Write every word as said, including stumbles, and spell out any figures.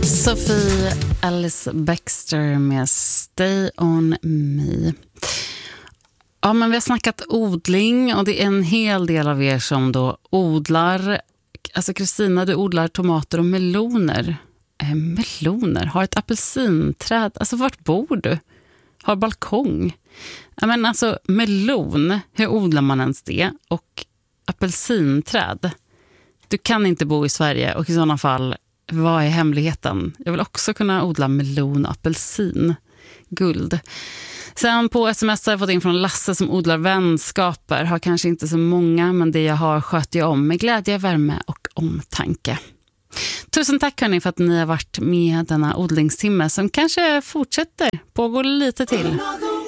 Sophie Alice Baxter med Stay On Me. Ja, men vi har snackat odling och det är en hel del av er som då odlar. Alltså Kristina, du odlar tomater och meloner. Eh, meloner? Har ett apelsinträd? Alltså vart bor du? Har balkong? Ja, men alltså melon, hur odlar man ens det? Och apelsinträd. Du kan inte bo i Sverige och i sådana fall, vad är hemligheten? Jag vill också kunna odla melon och apelsin. Guld. Sen på sms har jag fått in från Lasse som odlar vänskaper. Har kanske inte så många, men det jag har sköter jag om med glädje, värme och omtanke. Tusen tack hörni för att ni har varit med denna odlingstimme som kanske fortsätter, pågår lite till.